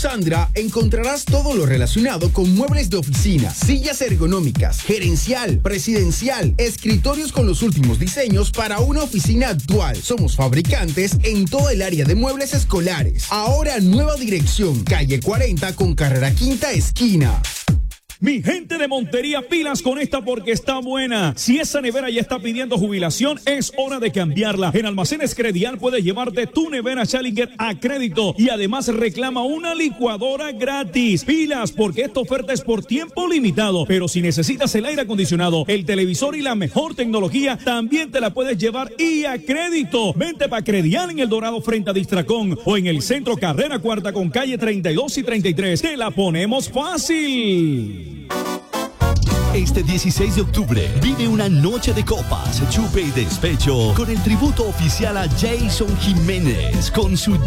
Sandra encontrarás todo lo relacionado con muebles de oficina, sillas ergonómicas, gerencial, presidencial, escritorios con los últimos diseños para una oficina actual. Somos fabricantes en toda el área de muebles escolares. Ahora nueva dirección, calle 40 con carrera quinta esquina. Mi gente de Montería, pilas con esta porque está buena. Si esa nevera ya está pidiendo jubilación, es hora de cambiarla. En Almacenes Credial puedes llevarte tu nevera Challenger a crédito y además reclama una licuadora gratis. Pilas porque esta oferta es por tiempo limitado, pero si necesitas el aire acondicionado, el televisor y la mejor tecnología, también te la puedes llevar y a crédito. Vente para Credial en El Dorado frente a Distracón o en el centro Carrera Cuarta con calle 32 y 33. Te la ponemos fácil. Este 16 de octubre vive una noche de copas, chupe y despecho con el tributo oficial a Jason Jiménez con su